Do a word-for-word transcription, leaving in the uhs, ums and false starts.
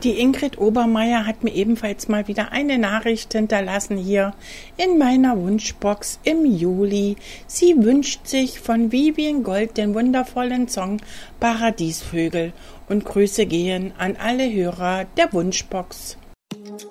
Die Ingrid Obermeier hat mir ebenfalls mal wieder eine Nachricht hinterlassen hier in meiner Wunschbox im Juli. Sie wünscht sich von Vivian Gold den wundervollen Song Paradiesvögel und Grüße gehen an alle Hörer der Wunschbox.